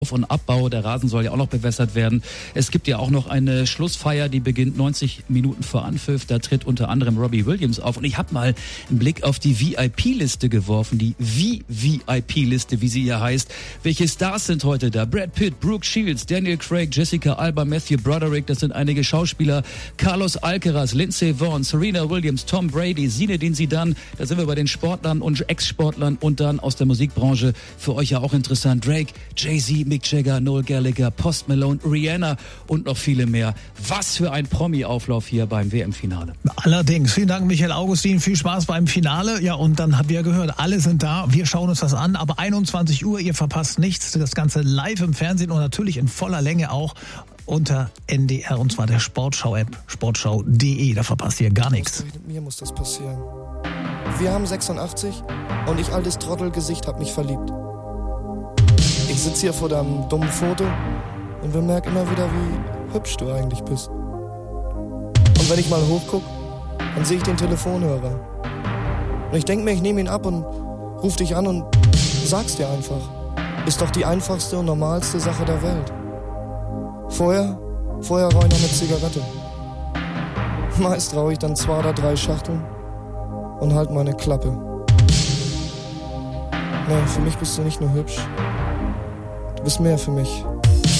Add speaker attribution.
Speaker 1: Auf- und Abbau, der Rasen soll ja auch noch bewässert werden. Es gibt ja auch noch eine Schlussfeier, die beginnt 90 Minuten vor Anpfiff. Da tritt unter anderem Robbie Williams auf. Und ich habe mal einen Blick auf die VIP-Liste geworfen, die VIP-Liste, wie sie hier heißt. Welche Stars sind heute da? Brad Pitt, Brooke Shields, Daniel Craig, Jessica Alba, Matthew Broderick, das sind einige Schauspieler. Carlos Alcaraz, Lindsey Vonn, Serena Williams, Tom Brady, Zinedine Zidane. Da sind wir bei den Sportlern und Ex-Sportlern und dann aus der Musikbranche. Für euch ja auch interessant. Drake, Jay-Z, Mick Jagger, Noel Gallagher, Post Malone, Rihanna und noch viele mehr. Was für ein Promi-Auflauf hier beim WM-Finale.
Speaker 2: Allerdings. Vielen Dank, Michael Augustin. Viel Spaß beim Finale. Ja, und dann habt ihr gehört, alle sind da. Wir schauen uns das an. Aber 21 Uhr, ihr verpasst nichts. Das Ganze live im Fernsehen und natürlich in voller Länge auch unter NDR, und zwar der Sportschau-App, sportschau.de. Da verpasst ihr gar nichts.
Speaker 3: Mit mir muss das passieren. Wir haben 86 und ich, altes Trottelgesicht, hab mich verliebt. Ich sitze hier vor deinem dummen Foto und bemerke immer wieder, wie hübsch du eigentlich bist. Und wenn ich mal hochguck, dann sehe ich den Telefonhörer. Und ich denke mir, ich nehme ihn ab und ruf dich an und sag's dir einfach. Ist doch die einfachste und normalste Sache der Welt. Vorher rauche ich noch eine Zigarette. Meist rauche ich dann 2 oder 3 Schachteln und halt meine Klappe. Nee, für mich bist du nicht nur hübsch. Du bist mehr für mich.